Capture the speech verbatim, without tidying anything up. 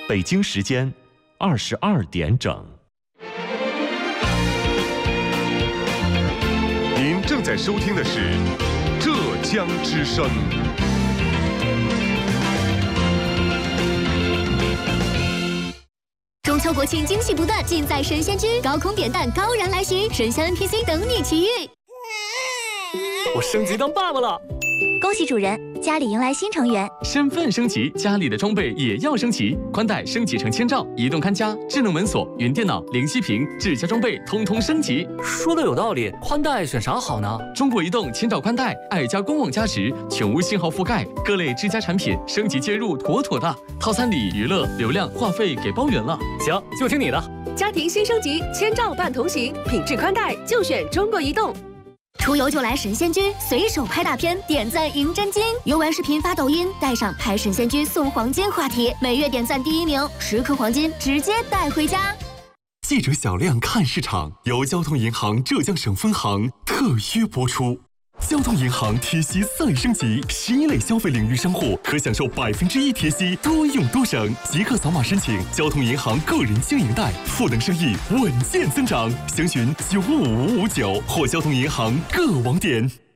北京时间二十二点整。 您正在收听的是浙江之声。 中秋国庆惊喜不断，尽在神仙居，高空扁担高燃来袭，神仙 N P C 等你奇遇。 我升级当爸爸了， 恭喜主人，家里迎来新成员。 身份升级，家里的装备也要升级，宽带升级成千兆，移动看家、智能门锁、云电脑、零息屏、智家装备通通升级。 说的有道理，宽带选啥好呢？ 中国移动千兆宽带，爱家官网加持，全屋信号覆盖，各类智家产品升级接入妥妥的。套餐里娱乐、流量、话费给包圆了。 行，就听你的。 家庭新升级，千兆伴同行，品质宽带就选中国移动。 出游就来神仙居，随手拍大片，点赞赢真金。游玩视频发抖音，带上拍神仙居送黄金话题，每月点赞第一名，十颗黄金直接带回家。 记者小亮看市场，由交通银行浙江省分行特约播出。交通银行贴息再升级，十一类消费领域商户可享受百分之一贴息，多用多省。即刻扫码申请交通银行个人经营贷，赋能生意稳健增长。详询九五五五九或交通银行各网点。